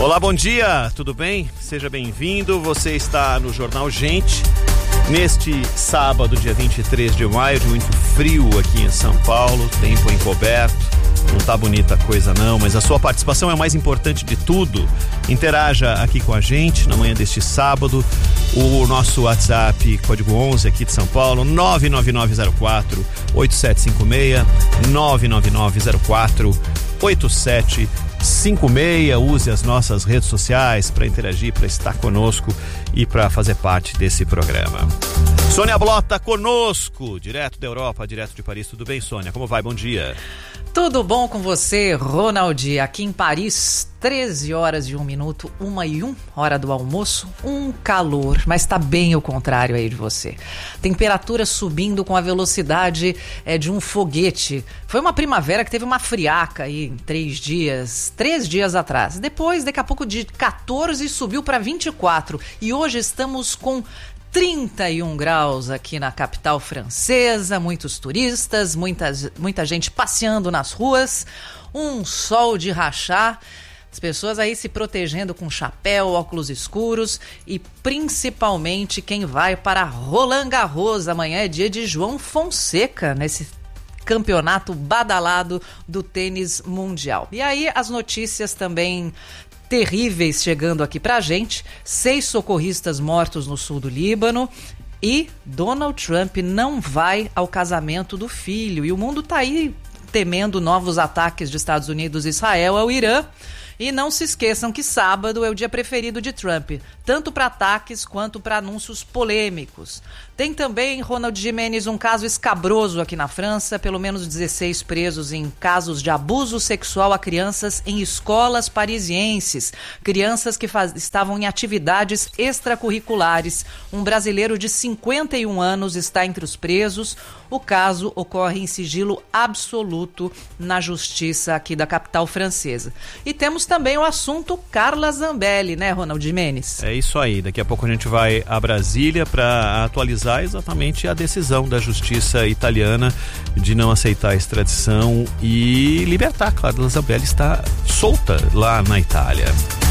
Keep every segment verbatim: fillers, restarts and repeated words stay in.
Olá, bom dia, tudo bem? Seja bem-vindo, você está no Jornal Gente, neste sábado, dia vinte e três de maio, de muito frio aqui em São Paulo, tempo encoberto, não tá bonita a coisa não, mas a sua participação é o mais importante de tudo. Interaja aqui com a gente na manhã deste sábado, o nosso WhatsApp, código onze aqui de São Paulo, nove nove nove zero quatro oito sete cinco seis, nove nove nove zero quatro oito sete cinco seis. Use as nossas redes sociais para interagir, para estar conosco e para fazer parte desse programa. Sônia Blota conosco, direto da Europa, direto de Paris. Tudo bem, Sônia? Como vai? Bom dia. Tudo bom com você, Ronald? Aqui em Paris, treze horas e um minuto, uma e um, hora do almoço, um calor, mas tá bem o contrário aí de você. Temperatura subindo com a velocidade é, de um foguete. Foi uma primavera que teve uma friaca aí em três dias, três dias atrás. Depois, daqui a pouco, de quatorze subiu para vinte e quatro. E hoje estamos com trinta e um graus aqui na capital francesa, muitos turistas, muitas, muita gente passeando nas ruas, um sol de rachar, as pessoas aí se protegendo com chapéu, óculos escuros e principalmente quem vai para Roland Garros. Amanhã é dia de João Fonseca nesse campeonato badalado do tênis mundial. E aí as notícias também terríveis chegando aqui pra gente. Seis socorristas mortos no sul do Líbano e Donald Trump não vai ao casamento do filho. E o mundo tá aí temendo novos ataques de Estados Unidos e Israel ao Irã. E não se esqueçam que sábado é o dia preferido de Trump, tanto para ataques quanto para anúncios polêmicos. Tem também, Ronald Gimenez, um caso escabroso aqui na França, pelo menos dezesseis presos em casos de abuso sexual a crianças em escolas parisienses, crianças que faz, estavam em atividades extracurriculares. Um brasileiro de cinquenta e um anos está entre os presos. O caso ocorre em sigilo absoluto na justiça aqui da capital francesa. E temos também o assunto Carla Zambelli, né, Ronald Gimenez? É isso aí, daqui a pouco a gente vai a Brasília para atualizar exatamente a decisão da justiça italiana de não aceitar a extradição e libertar. Carla Zambelli está solta lá na Itália.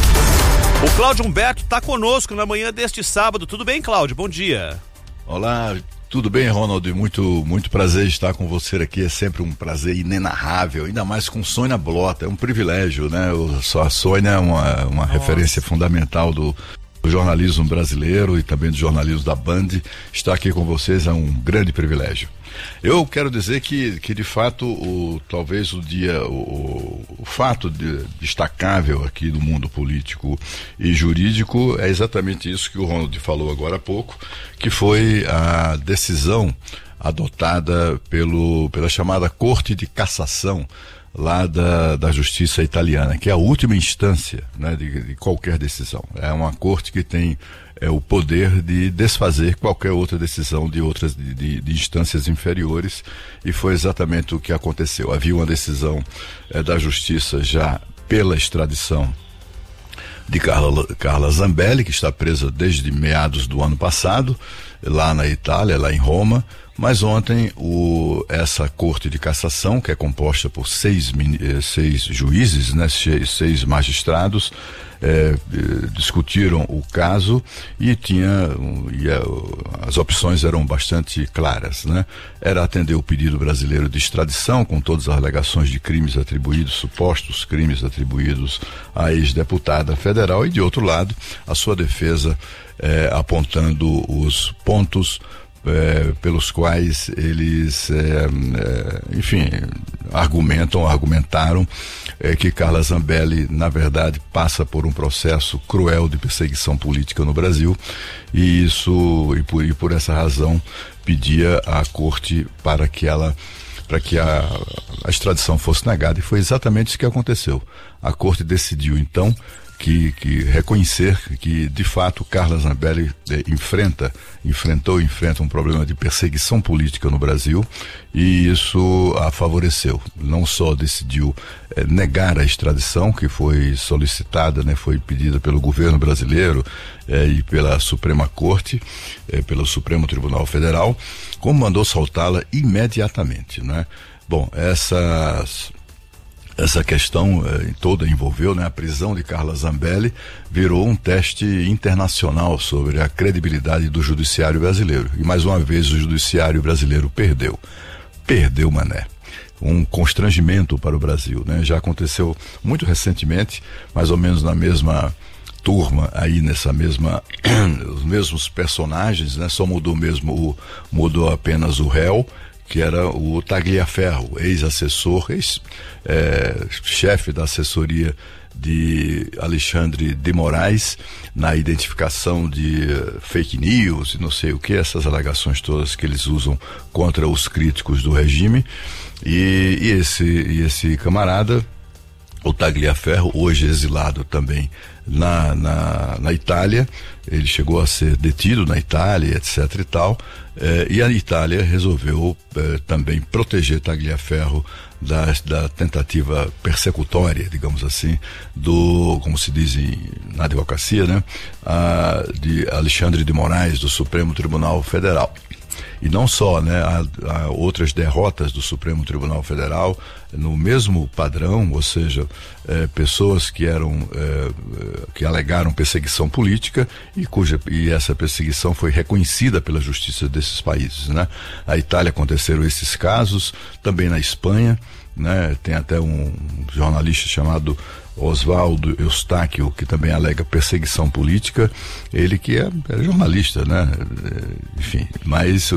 O Cláudio Humberto está conosco na manhã deste sábado. Tudo bem, Cláudio? Bom dia. Olá, tudo bem, Ronald? Muito, muito prazer estar com você aqui. É sempre um prazer inenarrável, ainda mais com Sônia Blota. É um privilégio, né? O, só a Sônia é uma, uma referência fundamental do, do jornalismo brasileiro e também do jornalismo da Band. Estar aqui com vocês é um grande privilégio. Eu quero dizer que, que de fato, o, talvez o dia, o, o fato de, destacável aqui do mundo político e jurídico é exatamente isso que o Ronald falou agora há pouco, que foi a decisão adotada pelo, pela chamada Corte de Cassação lá da, da Justiça Italiana, que é a última instância, né, de, de qualquer decisão. É uma corte que tem é, o poder de desfazer qualquer outra decisão de outras de, de, de instâncias inferiores, e foi exatamente o que aconteceu. Havia uma decisão é, da Justiça já pela extradição de Carla, Carla Zambelli, que está presa desde meados do ano passado, lá na Itália, lá em Roma. Mas ontem o, essa Corte de Cassação, que é composta por seis, seis juízes, né, seis magistrados, é, discutiram o caso e, tinha, e a, as opções eram bastante claras, né? Era atender o pedido brasileiro de extradição, com todas as alegações de crimes atribuídos, supostos crimes atribuídos à ex-deputada federal, e, de outro lado, a sua defesa é, apontando os pontos É, pelos quais eles, é, é, enfim, argumentam, argumentaram é, que Carla Zambelli, na verdade, passa por um processo cruel de perseguição política no Brasil, e isso, e por, e por essa razão, pedia à corte para que ela, para que a, a extradição fosse negada, e foi exatamente isso que aconteceu. A corte decidiu, então, Que, que reconhecer que, de fato, Carla Zambelli eh, enfrenta, enfrentou e enfrenta um problema de perseguição política no Brasil, e isso a favoreceu. Não só decidiu eh, negar a extradição, que foi solicitada, né, foi pedida pelo governo brasileiro eh, e pela Suprema Corte, eh, pelo Supremo Tribunal Federal, como mandou soltá-la imediatamente, né? Bom, essas... essa questão eh, toda envolveu, né, a prisão de Carla Zambelli, virou um teste internacional sobre a credibilidade do judiciário brasileiro. E mais uma vez o judiciário brasileiro perdeu. Perdeu, mané. Um constrangimento para o Brasil, né? Já aconteceu muito recentemente, mais ou menos na mesma turma, aí nessa mesma, os mesmos personagens, né? Só mudou mesmo, o, mudou apenas o réu, que era o Tagliaferro, ex-assessor, ex-chefe é, da assessoria de Alexandre de Moraes, na identificação de uh, fake news e não sei o que, essas alegações todas que eles usam contra os críticos do regime. E, e, esse, e esse camarada, o Tagliaferro, hoje exilado também na, na, na Itália, ele chegou a ser detido na Itália, etc e tal, eh, e a Itália resolveu eh, também proteger Tagliaferro da, da tentativa persecutória, digamos assim, do, como se diz em, na advocacia, né, a, de Alexandre de Moraes, do Supremo Tribunal Federal. E não só, né, há, há outras derrotas do Supremo Tribunal Federal no mesmo padrão, ou seja, é, pessoas que eram é, que alegaram perseguição política e cuja e essa perseguição foi reconhecida pela justiça desses países, né? A Itália aconteceram esses casos, também na Espanha, né? Tem até um jornalista chamado Oswaldo Eustáquio, que também alega perseguição política, ele que é, é jornalista, né? Enfim, mas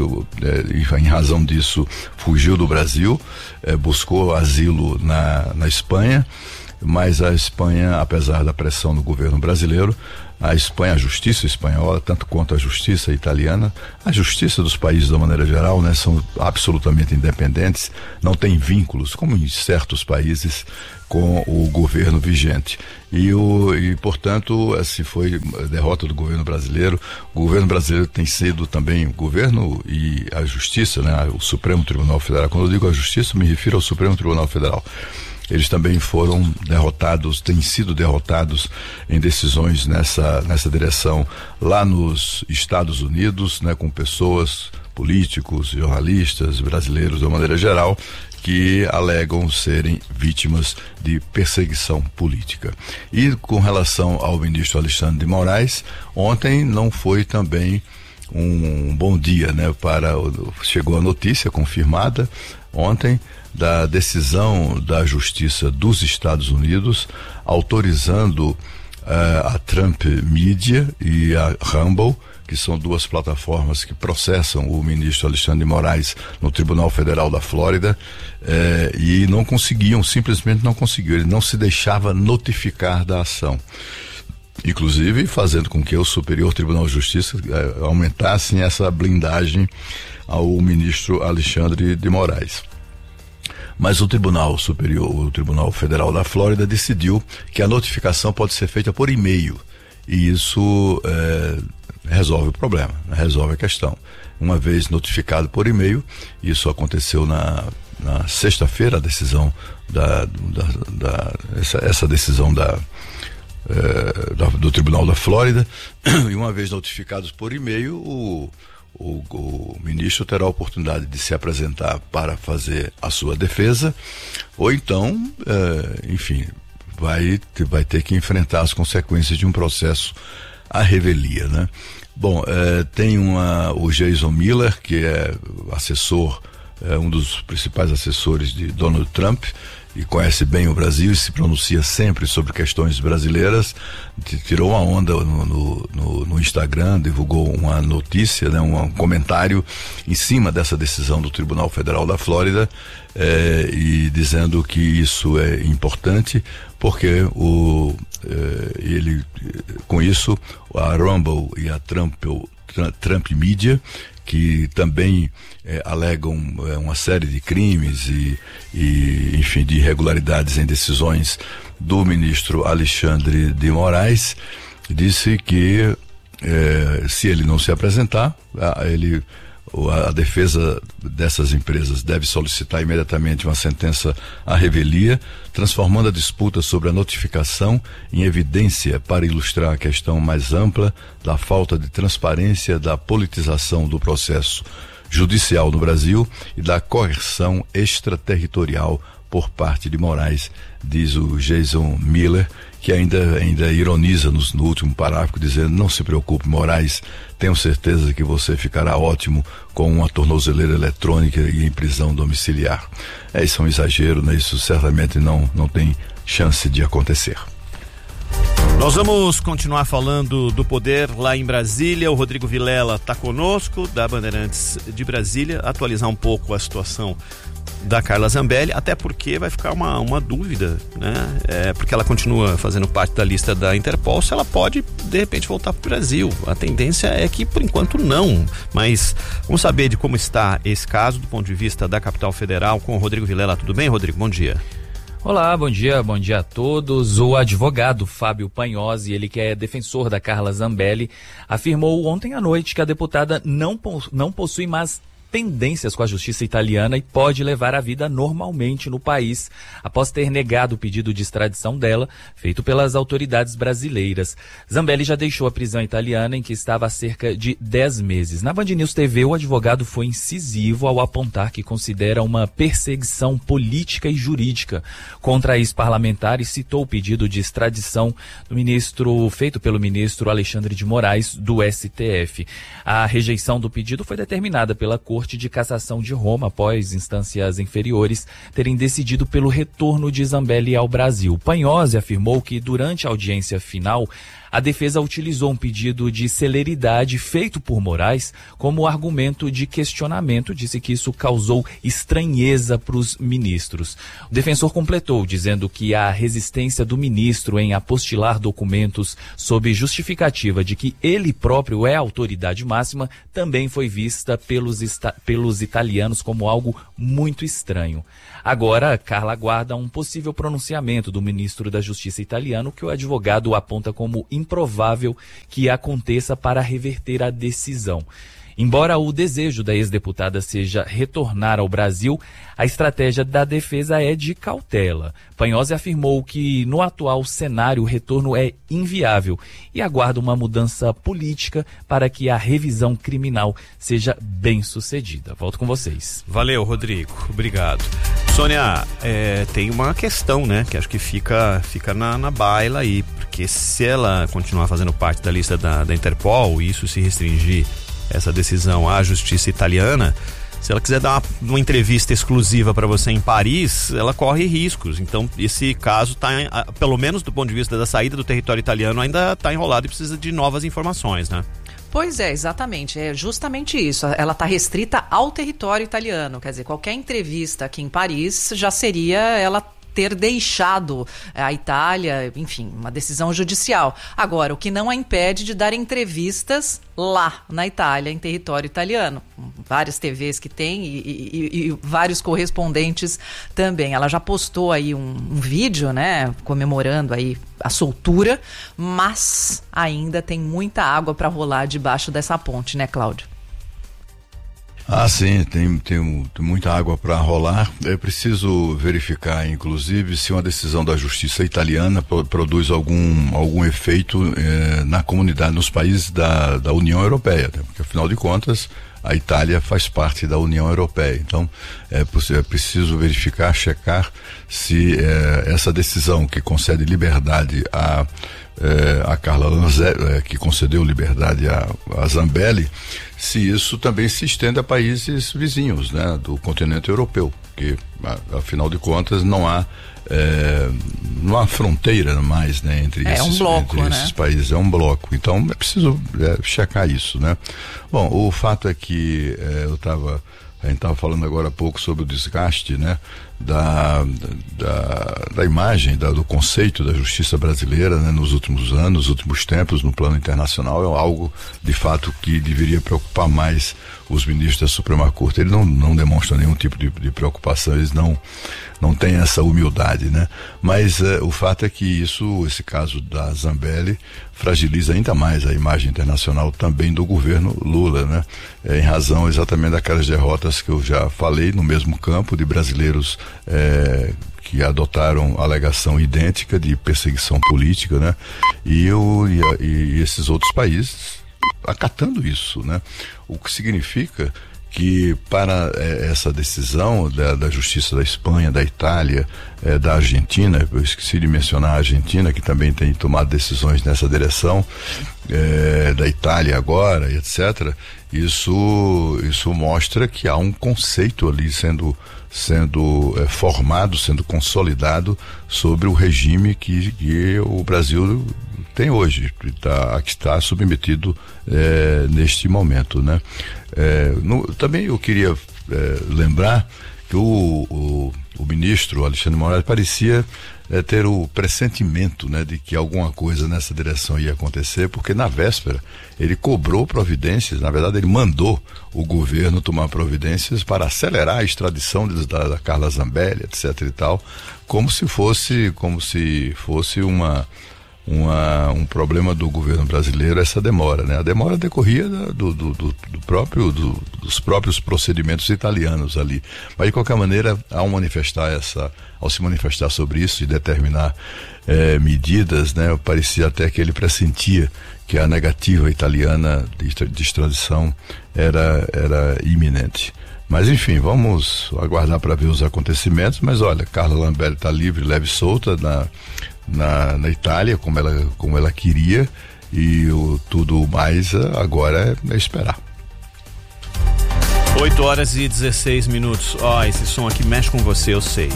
é, em razão disso fugiu do Brasil, é, buscou asilo na, na Espanha, mas a Espanha, apesar da pressão do governo brasileiro, a Espanha, a justiça espanhola, tanto quanto a justiça italiana, a justiça dos países de uma maneira geral, né, são absolutamente independentes, não tem vínculos, como em certos países, com o governo vigente. E, o, e portanto, se foi a derrota do governo brasileiro, o governo brasileiro tem sido também o governo e a justiça, né, o Supremo Tribunal Federal. Quando eu digo a justiça, me refiro ao Supremo Tribunal Federal. Eles também foram derrotados, têm sido derrotados em decisões nessa, nessa direção lá nos Estados Unidos, né, com pessoas, políticos, jornalistas, brasileiros de uma maneira geral, que alegam serem vítimas de perseguição política. E com relação ao ministro Alexandre de Moraes, ontem não foi também um bom dia, né, para, chegou a notícia confirmada ontem da decisão da Justiça dos Estados Unidos autorizando uh, a Trump Media e a Rumble, que são duas plataformas que processam o ministro Alexandre de Moraes no Tribunal Federal da Flórida, eh, e não conseguiam, simplesmente não conseguiam, ele não se deixava notificar da ação. Inclusive fazendo com que o Superior Tribunal de Justiça eh, aumentasse essa blindagem ao ministro Alexandre de Moraes. Mas o Tribunal Superior, o Tribunal Federal da Flórida decidiu que a notificação pode ser feita por e-mail, e isso é, resolve o problema, resolve a questão. Uma vez notificado por e-mail, isso aconteceu na, na sexta-feira, a decisão da, da, da essa, essa decisão da, é, da, do Tribunal da Flórida, e uma vez notificados por e-mail, o O, o ministro terá a oportunidade de se apresentar para fazer a sua defesa, ou então, é, enfim, vai, vai ter que enfrentar as consequências de um processo à revelia, né? Bom, é, tem uma, o Jason Miller, que é assessor, é um dos principais assessores de Donald Trump, e conhece bem o Brasil e se pronuncia sempre sobre questões brasileiras, tirou uma onda no, no, no, no Instagram, divulgou uma notícia, né, um, um comentário em cima dessa decisão do Tribunal Federal da Flórida, eh, e dizendo que isso é importante porque o, eh, ele, com isso, a Rumble e a Trump, Trump Media, que também eh, alegam eh, uma série de crimes e, e, enfim, de irregularidades em decisões do ministro Alexandre de Moraes, disse que eh, se ele não se apresentar, a, ele, a, a defesa dessas empresas deve solicitar imediatamente uma sentença à revelia, transformando a disputa sobre a notificação em evidência para ilustrar a questão mais ampla da falta de transparência, da politização do processo judicial no Brasil e da coerção extraterritorial por parte de Moraes, diz o Jason Miller, que ainda, ainda ironiza no, no último parágrafo, dizendo: não se preocupe, Moraes, tenho certeza que você ficará ótimo com uma tornozeleira eletrônica e em prisão domiciliar. É, isso é um exagero, né? Isso certamente não, não tem chance de acontecer. Nós vamos continuar falando do poder lá em Brasília. O Rodrigo Vilela está conosco, da Bandeirantes de Brasília, atualizar um pouco a situação da Carla Zambelli, até porque vai ficar uma, uma dúvida, né? É, porque ela continua fazendo parte da lista da Interpol, se ela pode, de repente, voltar para o Brasil. A tendência é que, por enquanto, não. Mas vamos saber de como está esse caso do ponto de vista da capital federal com o Rodrigo Vilela. Tudo bem, Rodrigo? Bom dia. Olá, bom dia, bom dia a todos. O advogado Fábio Panhosi, ele que é defensor da Carla Zambelli, afirmou ontem à noite que a deputada não, não possui mais pendências com a justiça italiana e pode levar a vida normalmente no país, após ter negado o pedido de extradição dela, feito pelas autoridades brasileiras. Zambelli já deixou a prisão italiana, em que estava há cerca de dez meses. Na Band News T V, o advogado foi incisivo ao apontar que considera uma perseguição política e jurídica contra a ex-parlamentar e citou o pedido de extradição do ministro, feito pelo ministro Alexandre de Moraes, do S T F. A rejeição do pedido foi determinada pela Corte de Cassação de Roma, após instâncias inferiores terem decidido pelo retorno de Zambelli ao Brasil. Panhosi afirmou que, durante a audiência final, a defesa utilizou um pedido de celeridade feito por Moraes como argumento de questionamento. Disse que isso causou estranheza para os ministros. O defensor completou, dizendo que a resistência do ministro em apostilar documentos sob justificativa de que ele próprio é a autoridade máxima também foi vista pelos, pelos italianos como algo muito estranho. Agora, Carla aguarda um possível pronunciamento do ministro da Justiça italiano, que o advogado aponta como improvável que aconteça para reverter a decisão. Embora o desejo da ex-deputada seja retornar ao Brasil, a estratégia da defesa é de cautela. Panhosi afirmou que, no atual cenário, o retorno é inviável e aguarda uma mudança política para que a revisão criminal seja bem sucedida. Volto com vocês. Valeu, Rodrigo. Obrigado. Sônia, é, tem uma questão, né, que acho que fica, fica na, na baila aí, porque se ela continuar fazendo parte da lista da, da Interpol e isso se restringir, essa decisão à justiça italiana, se ela quiser dar uma, uma entrevista exclusiva para você em Paris, ela corre riscos. Então esse caso está, pelo menos do ponto de vista da saída do território italiano, ainda está enrolado e precisa de novas informações, né? Pois é, exatamente, é justamente isso, ela está restrita ao território italiano, quer dizer, qualquer entrevista aqui em Paris já seria ela ter deixado a Itália, enfim, uma decisão judicial. Agora, o que não a impede de dar entrevistas lá na Itália, em território italiano. Várias T Vs que tem e, e, e vários correspondentes também. Ela já postou aí um, um vídeo, né, comemorando aí a soltura, mas ainda tem muita água para rolar debaixo dessa ponte, né, Cláudio? Ah, sim, tem, tem, tem muita água para rolar. É preciso verificar, inclusive, se uma decisão da justiça italiana pro, produz algum, algum efeito eh, na comunidade, nos países da, da União Europeia, né? Porque, afinal de contas, a Itália faz parte da União Europeia. Então, é, é preciso verificar, checar se eh, essa decisão que concede liberdade a, eh, a Carla Zambelli, que concedeu liberdade a, a Zambelli, se isso também se estende a países vizinhos, né, do continente europeu, que, afinal de contas, não há é, não há fronteira mais, né, entre, é, esses, um bloco, entre né? esses países, é um bloco, então é preciso é, checar isso, né. Bom, o fato é que é, eu estava a gente estava falando agora há pouco sobre o desgaste, né, da, da, da imagem, da, do conceito da justiça brasileira, né, nos últimos anos, nos últimos tempos, no plano internacional. É algo, de fato, que deveria preocupar mais os ministros da Suprema Corte. Eles não, não demonstram nenhum tipo de, de preocupação, eles não, não têm essa humildade, né? Mas uh, o fato é que isso, esse caso da Zambelli, fragiliza ainda mais a imagem internacional também do governo Lula, né? É, em razão exatamente daquelas derrotas que eu já falei no mesmo campo, de brasileiros é, que adotaram alegação idêntica de perseguição política, né? E, o, e, a, e esses outros países acatando isso, né? O que significa que para eh, essa decisão da, da Justiça da Espanha, da Itália, eh, da Argentina, eu esqueci de mencionar a Argentina, que também tem tomado decisões nessa direção, eh, da Itália agora, etcétera. Isso, isso mostra que há um conceito ali sendo, sendo eh, formado, sendo consolidado sobre o regime que, que o Brasil tem hoje, tá, que está submetido eh, neste momento, né? Eh, no, também eu queria eh, lembrar que o, o, o ministro Alexandre Moraes parecia eh, ter o pressentimento, né, de que alguma coisa nessa direção ia acontecer, porque na véspera ele cobrou providências, na verdade ele mandou o governo tomar providências para acelerar a extradição de, da, da Carla Zambelli, etc e tal, como se fosse, como se fosse uma Uma, um problema do governo brasileiro, essa demora, né? A demora decorria da, do, do, do, do próprio, do, dos próprios procedimentos italianos ali. Mas de qualquer maneira, ao manifestar essa, ao se manifestar sobre isso e determinar eh, medidas, né? Parecia até que ele pressentia que a negativa italiana de, de extradição era, era iminente. Mas enfim, vamos aguardar para ver os acontecimentos. Mas olha, Carla Zambelli está livre, leve e solta na Na, na Itália, como ela, como ela queria, e o, tudo mais agora é, é esperar. oito horas e dezesseis minutos. Ó, oh, esse som aqui mexe com você, eu sei.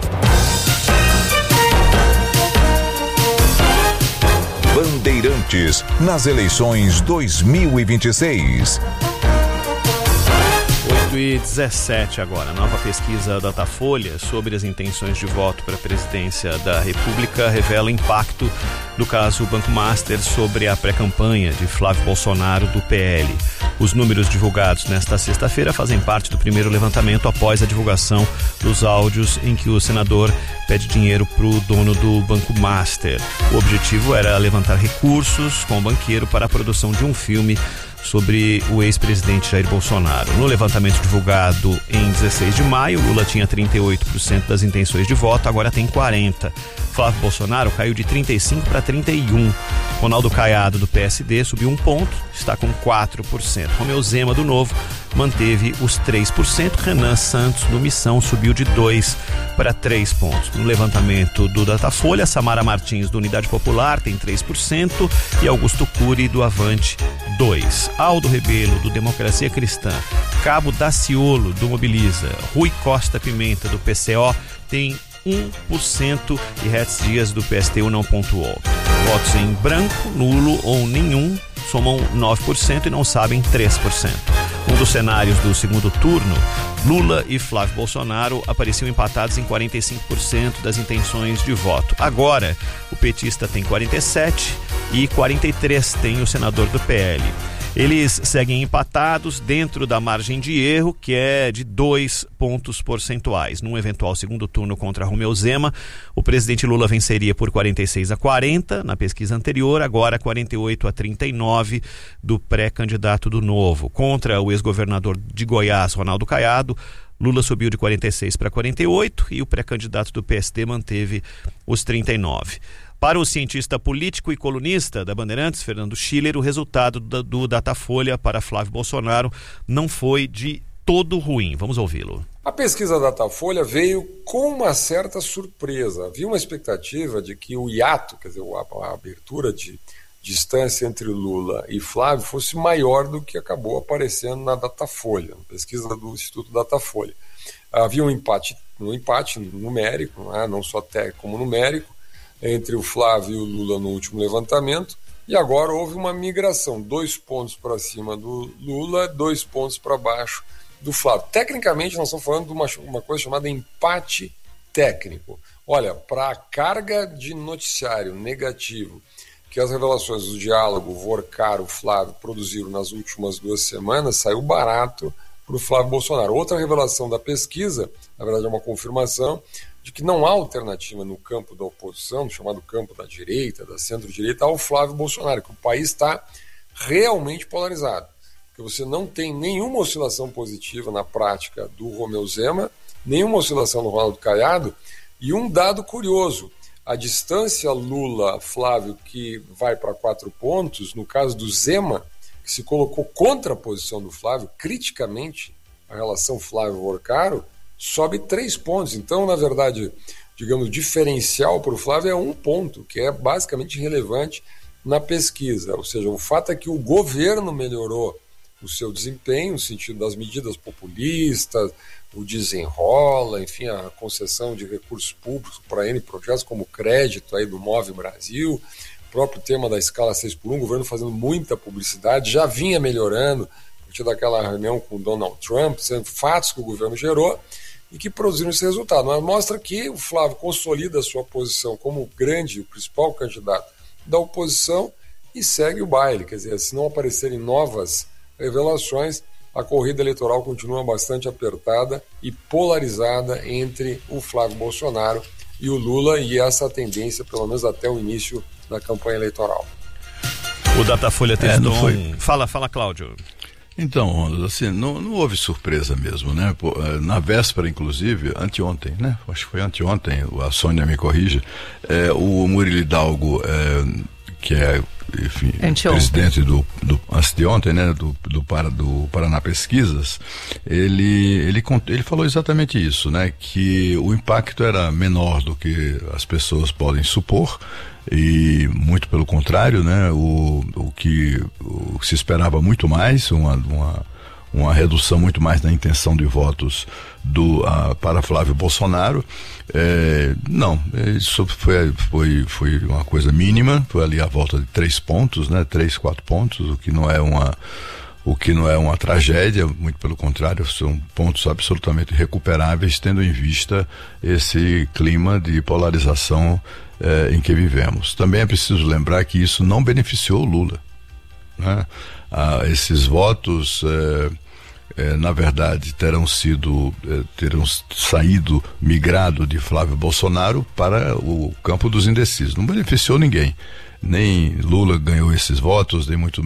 Bandeirantes nas eleições dois mil e vinte e seis. oito e dezessete agora. Nova pesquisa Datafolha sobre as intenções de voto para a presidência da República revela impacto do caso Banco Master sobre a pré-campanha de Flávio Bolsonaro do P L. Os números divulgados nesta sexta-feira fazem parte do primeiro levantamento após a divulgação dos áudios em que o senador pede dinheiro para o dono do Banco Master. O objetivo era levantar recursos com o banqueiro para a produção de um filme sobre o ex-presidente Jair Bolsonaro. No levantamento divulgado em dezesseis de maio, Lula tinha trinta e oito por cento das intenções de voto, agora tem quarenta por cento. Flávio Bolsonaro caiu de trinta e cinco por cento para trinta e um por cento. Ronaldo Caiado, do P S D, subiu um ponto, está com quatro por cento. Romeu Zema, do Novo, manteve os três por cento. Renan Santos, do Missão, subiu de dois para três pontos. No levantamento do Datafolha, Samara Martins, do Unidade Popular, tem três por cento e Augusto Cury, do Avante, dois por cento. Aldo Rebelo, do Democracia Cristã, Cabo Daciolo, do Mobiliza, Rui Costa Pimenta, do P C O, tem um por cento e Hetz Dias, do P S T U, não pontuou. Votos em branco, nulo ou nenhum somam nove por cento e não sabem três por cento. Um dos cenários do segundo turno, Lula e Flávio Bolsonaro apareciam empatados em quarenta e cinco por cento das intenções de voto. Agora, o petista tem quarenta e sete por cento e quarenta e três por cento tem o senador do P L. Eles seguem empatados dentro da margem de erro, que é de dois pontos percentuais. Num eventual segundo turno contra Romeu Zema, o presidente Lula venceria por quarenta e seis a quarenta na pesquisa anterior, agora quarenta e oito a trinta e nove do pré-candidato do Novo. Contra o ex-governador de Goiás, Ronaldo Caiado, Lula subiu de quarenta e seis para quarenta e oito e o pré-candidato do P S D manteve os trinta e nove. Para o cientista político e colunista da Bandeirantes, Fernando Schiller, o resultado do, do Datafolha para Flávio Bolsonaro não foi de todo ruim. Vamos ouvi-lo. A pesquisa Datafolha veio com uma certa surpresa. Havia uma expectativa de que o hiato, quer dizer, a, a abertura de distância entre Lula e Flávio fosse maior do que acabou aparecendo na Datafolha, na pesquisa do Instituto Datafolha. Havia um empate, um empate numérico, né, não só técnico como numérico, entre o Flávio e o Lula no último levantamento, e agora houve uma migração, dois pontos para cima do Lula, dois pontos para baixo do Flávio. Tecnicamente, nós estamos falando de uma, uma coisa chamada empate técnico. Olha, para a carga de noticiário negativo que as revelações do diálogo Vorcar, o Flávio, produziram nas últimas duas semanas, saiu barato para o Flávio Bolsonaro. Outra revelação da pesquisa, na verdade é uma confirmação, de que não há alternativa no campo da oposição, no chamado campo da direita, da centro-direita, ao Flávio Bolsonaro, que o país está realmente polarizado. Porque você não tem nenhuma oscilação positiva na prática do Romeu Zema, nenhuma oscilação no Ronaldo Caiado, e um dado curioso, a distância Lula-Flávio que vai para quatro pontos, no caso do Zema, que se colocou contra a posição do Flávio, criticamente a relação Flávio-Porcaro, sobe três pontos. Então, na verdade, digamos, o diferencial para o Flávio é um ponto, que é basicamente relevante na pesquisa. Ou seja, o fato é que o governo melhorou o seu desempenho, no sentido das medidas populistas, o desenrola, enfim, a concessão de recursos públicos para N projetos, como o crédito aí do Move Brasil, o próprio tema da escala seis por um, o governo fazendo muita publicidade, já vinha melhorando, a partir daquela reunião com o Donald Trump, sendo fatos que o governo gerou e que produziram esse resultado. Mas mostra que o Flávio consolida a sua posição como grande, o principal candidato da oposição e segue o baile. Quer dizer, se não aparecerem novas revelações, a corrida eleitoral continua bastante apertada e polarizada entre o Flávio Bolsonaro e o Lula, e essa tendência, pelo menos até o início da campanha eleitoral. O Datafolha testou... É, foi... um... Fala, fala, Cláudio. Então, assim, não, não houve surpresa mesmo, né? Na véspera, inclusive, anteontem, né? Acho que foi anteontem, a Sônia me corrige, é, o Murilo Hidalgo, é, que é, enfim, presidente do, do, antes de ontem, né? Do, do, do Paraná Pesquisas, ele, ele, ele falou exatamente isso, né? Que o impacto era menor do que as pessoas podem supor, e muito pelo contrário, né, o, o, que, o que se esperava muito mais, uma, uma, uma redução muito mais da intenção de votos do, a, para Flávio Bolsonaro. É, não, isso foi, foi, foi uma coisa mínima, foi ali a volta de três pontos, né, três, quatro pontos, o que não é uma, o que não é uma tragédia, muito pelo contrário, são pontos absolutamente recuperáveis, tendo em vista esse clima de polarização É, em que vivemos. Também é preciso lembrar que isso não beneficiou o Lula, né? Ah, esses votos é, é, na verdade terão sido é, terão saído, migrado de Flávio Bolsonaro para o campo dos indecisos. Não beneficiou ninguém, nem Lula ganhou esses votos, nem muito